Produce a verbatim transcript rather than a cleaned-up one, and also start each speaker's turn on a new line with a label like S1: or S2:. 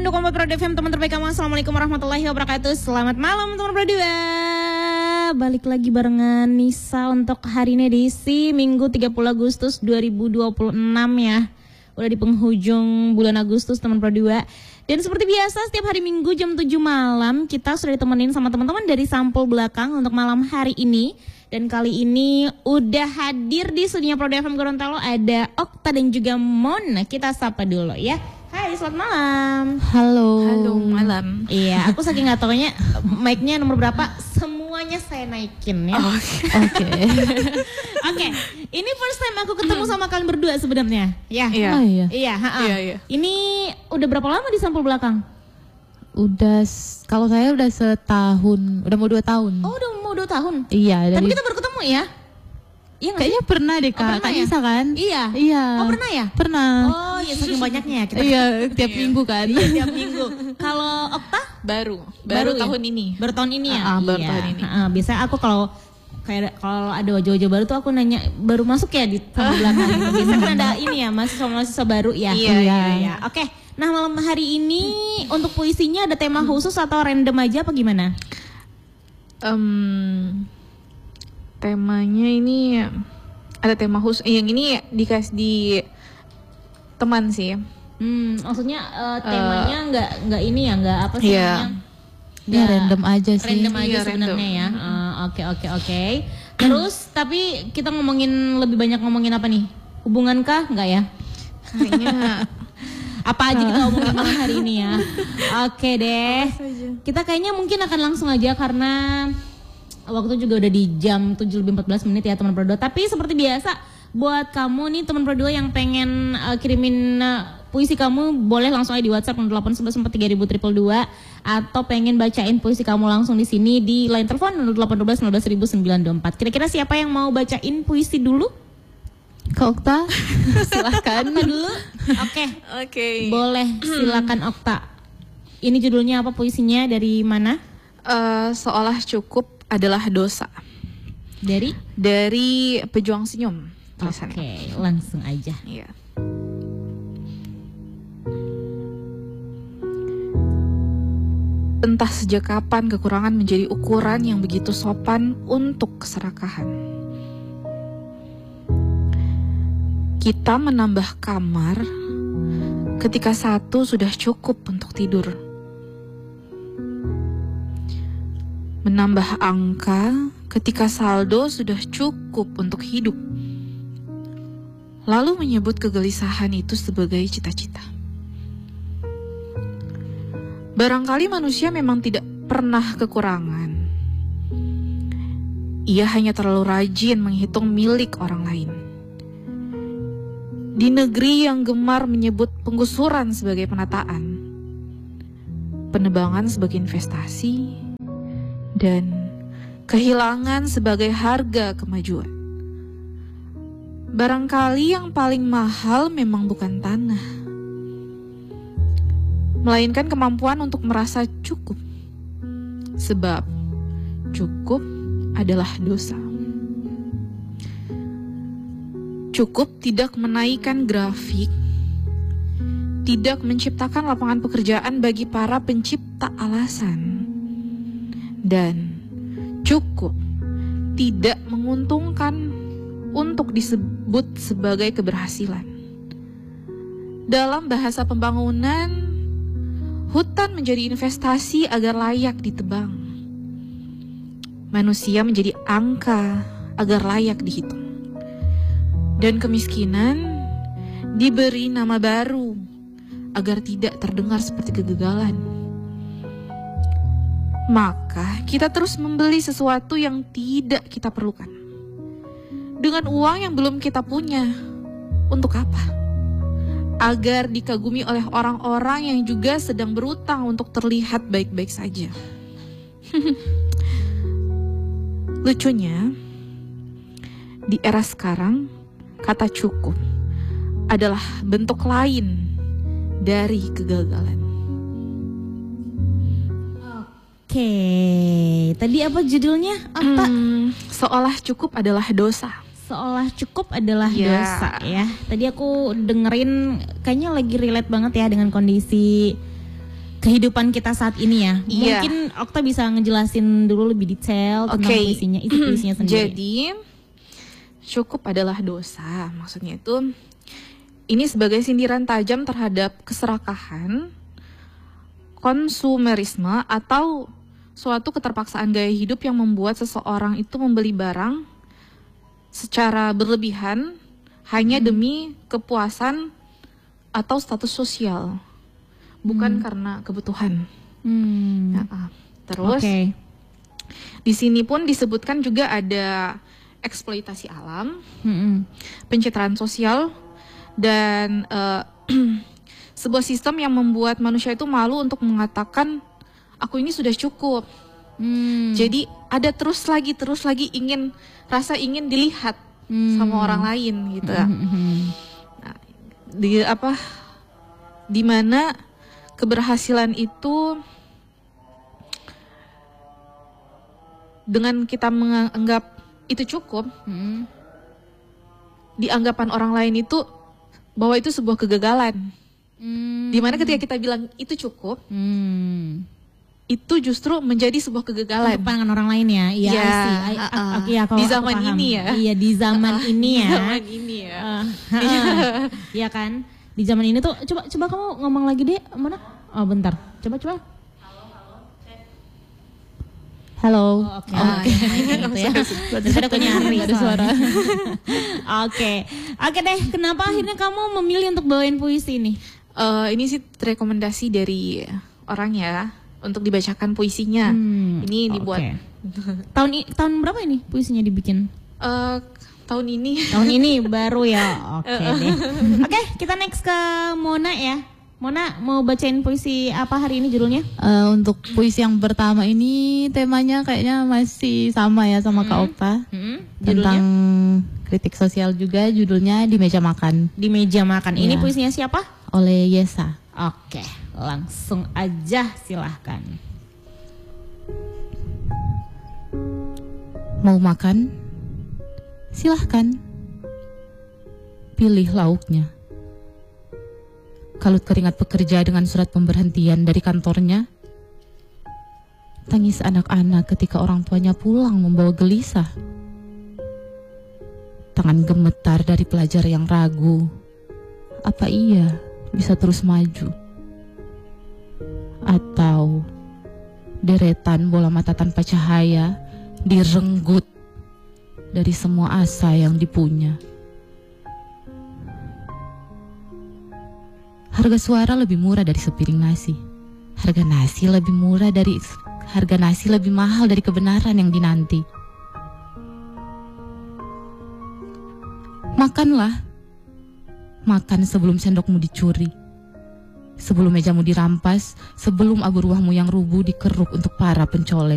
S1: sembilan dua koma empat Pro F M, teman terbaik kamu. Assalamualaikum warahmatullahi wabarakatuh. Selamat malam teman Pro dua. Balik lagi barengan Nisa untuk hari ini edisi Minggu tiga puluh Agustus dua ribu dua puluh enam ya. Udah di penghujung bulan Agustus teman Pro dua. Dan seperti biasa setiap hari Minggu jam tujuh malam kita sudah ditemenin sama teman-teman dari Sampul Belakang untuk malam hari ini. Dan kali ini udah hadir di studio Pro F M Gorontalo ada Okta dan juga Mon. Kita sapa dulu ya. Hai, selamat malam.
S2: Halo.
S3: Halo, malam.
S1: Iya, aku saking gak taunya mic-nya nomor berapa, semuanya saya naikin ya.
S2: Oke.
S1: Oke. Oke, ini first time aku ketemu sama kalian berdua sebenarnya. Ya.
S3: Iya.
S2: Oh, iya.
S1: Iya, ha-ha.
S3: Iya, iya.
S1: Ini udah berapa lama di Sampul Belakang?
S2: Udah, s- kalau saya udah setahun, udah mau dua tahun.
S1: Oh, udah mau dua tahun.
S2: Iya.
S1: Tapi
S2: Dari,
S1: kita baru ketemu ya? Iya nggak sih?
S2: kayaknya pernah deh
S1: Oh,
S2: kak,
S1: pernah
S2: Kak
S1: ya?
S2: Nisa kan?
S1: Iya.
S2: Iya.
S1: Oh, pernah ya?
S2: Pernah.
S1: Oh, ya saking banyaknya ya kita.
S2: Iya, tiap minggu kan.
S1: Iya, tiap minggu. Kalau Okta?
S3: Baru,
S1: Baru
S3: baru,
S1: ya?
S3: tahun ini.
S1: Baru tahun ini ya?
S3: Ah, ah, baru
S1: Iya.
S3: tahun ini.
S1: Ah, ah, biasanya aku kalau kayak kalau ada wajah-wajah baru tuh aku nanya baru masuk ya di tahun belakang. Biasanya kan ada ini ya mahasiswa-mahasiswa baru ya.
S3: Iya, iya,
S1: iya. Oke. Nah, malam hari ini untuk puisinya ada tema khusus atau random aja apa gimana?
S3: Em, temanya ini ada tema khusus. Yang ini dikasih di teman sih.
S1: Hmm, maksudnya eh, temanya nggak nggak ini ya, nggak apa sih
S3: Iya.
S1: namanya?
S2: Ya
S1: Nggak-
S2: random aja sih.
S1: Random aja
S3: Iya,
S1: sebenarnya
S3: random.
S1: ya. Eh, Oke oke oke. Terus tapi kita ngomongin lebih banyak ngomongin apa nih? Hubungan kah? Nggak ya?
S3: Kayaknya
S1: Apa aja kita omongin malam hari ini ya. Oke deh. Kita kayaknya mungkin akan langsung aja karena waktu juga udah di jam tujuh lebih empat belas menit ya teman Pro dua. Tapi seperti biasa buat kamu nih teman Pro dua yang pengen uh, kirimin uh, puisi kamu boleh langsung aja di WhatsApp nol delapan satu satu empat tiga dua dua dua atau pengen bacain puisi kamu langsung di sini di line telepon nol delapan satu dua nol satu sembilan dua empat. Kira-kira siapa yang mau bacain puisi dulu?
S2: Kak Okta, silahkan.
S1: Okta dulu. Oke.
S3: Oke.
S1: Boleh, silakan Okta. Ini judulnya apa, puisinya dari mana?
S3: Eh, seolah cukup adalah dosa.
S1: Dari?
S3: Dari Pejuang Senyum
S1: Oke,
S3: tulisannya.
S1: langsung aja.
S3: Iya. Entah sejak kapan kekurangan menjadi ukuran yang begitu sopan untuk keserakahan. Kita menambah kamar ketika satu sudah cukup untuk tidur. Menambah angka ketika saldo sudah cukup untuk hidup. Lalu menyebut kegelisahan itu sebagai cita-cita. Barangkali manusia memang tidak pernah kekurangan. Ia hanya terlalu rajin menghitung milik orang lain. Di negeri yang gemar menyebut penggusuran sebagai penataan, penebangan sebagai investasi, dan kehilangan sebagai harga kemajuan. Barangkali yang paling mahal memang bukan tanah, melainkan kemampuan untuk merasa cukup. Sebab cukup adalah dosa. Cukup tidak menaikkan grafik, tidak menciptakan lapangan pekerjaan bagi para pencipta alasan, dan cukup tidak menguntungkan untuk disebut sebagai keberhasilan. Dalam bahasa pembangunan, hutan menjadi investasi agar layak ditebang. Manusia menjadi angka agar layak dihitung. Dan kemiskinan diberi nama baru agar tidak terdengar seperti kegagalan. Maka kita terus membeli sesuatu yang tidak kita perlukan dengan uang yang belum kita punya. Untuk apa? Agar dikagumi oleh orang-orang yang juga sedang berutang untuk terlihat baik-baik saja. Lucunya, di era sekarang kata cukup adalah bentuk lain dari kegagalan.
S1: Oke, tadi apa judulnya? Apa?
S3: Hmm, seolah cukup adalah dosa.
S1: Seolah cukup adalah
S3: Ya.
S1: dosa ya. Tadi aku dengerin kayaknya lagi relate banget ya dengan kondisi kehidupan kita saat ini ya.
S3: Iya.
S1: Mungkin Okta bisa ngejelasin dulu lebih detail tentang
S3: Oke.
S1: puisinya, isi puisinya sendiri.
S3: Jadi cukup adalah dosa. Maksudnya itu ini sebagai sindiran tajam terhadap keserakahan, konsumerisme atau suatu keterpaksaan gaya hidup yang membuat seseorang itu membeli barang secara berlebihan hanya
S1: Hmm.
S3: demi kepuasan atau status sosial, bukan
S1: Hmm.
S3: karena kebutuhan.
S1: Hmm.
S3: Nah, ah. Terus
S1: Oke.
S3: di sini pun disebutkan juga ada eksploitasi alam,
S1: Mm-mm.
S3: pencitraan sosial, dan eh, sebuah sistem yang membuat manusia itu malu untuk mengatakan aku ini sudah cukup.
S1: Hmm.
S3: Jadi ada terus lagi terus lagi ingin rasa ingin dilihat
S1: Hmm.
S3: sama orang lain gitu.
S1: Mm-mm.
S3: Nah, di apa di mana keberhasilan itu dengan kita menganggap itu cukup,
S1: Mm-mm.
S3: di anggapan orang lain itu bahwa itu sebuah kegagalan.
S1: Hmm.
S3: Dimana ketika kita bilang itu cukup,
S1: Hmm.
S3: itu justru menjadi sebuah kegagalan.
S1: Untuk pandangan orang lain ya, iya
S3: Ya,
S1: sih. I-
S3: uh-uh.
S1: a- oke, ya, kalau
S3: Di
S1: aku
S3: zaman
S1: paham.
S3: ini ya.
S1: Iya di zaman ini ya.
S3: Di zaman ini ya.
S1: Uh, uh, Iya kan, di zaman ini tuh coba coba kamu ngomong lagi deh, mana? Oh bentar, coba coba.
S2: Halo.
S1: Oh, oke, oke, gitu ya. Daripada aku nyari
S2: Ada suara.
S1: Oke, oke deh. Kenapa akhirnya kamu memilih untuk bawain puisi nih?
S3: Eh, ini sih rekomendasi dari orang ya untuk dibacakan puisinya.
S1: Hmm,
S3: Ini dibuat
S1: oke. Tahun i- tahun berapa ini puisinya dibikin?
S3: eh, tahun ini.
S1: Tahun ini baru ya. Oke deh. Oke, kita next ke Mona ya. Mona mau bacain puisi apa hari ini judulnya?
S2: Eh, untuk puisi yang pertama ini temanya kayaknya masih sama ya sama Kak Okta.
S1: Hmm,
S2: Tentang
S1: judulnya
S2: kritik sosial juga, judulnya Di Meja Makan
S1: Di Meja Makan. Ini
S2: Iya.
S1: puisinya siapa?
S2: oleh Yesa.
S1: Oke, langsung aja silahkan.
S2: Mau makan? Silahkan. Pilih lauknya. Kalut keringat pekerja dengan surat pemberhentian dari kantornya. Tangis anak-anak ketika orang tuanya pulang membawa gelisah. Tangan gemetar dari pelajar yang ragu. Apa iya bisa terus maju? Atau deretan bola mata tanpa cahaya direnggut dari semua asa yang dipunya. Harga suara lebih murah dari sepiring nasi. Harga nasi lebih murah dari harga nasi lebih mahal dari kebenaran yang dinanti. Makanlah. Makan sebelum sendokmu dicuri. Sebelum mejamu dirampas, sebelum abu ruahmu yang rubuh dikeruk untuk para pencolek.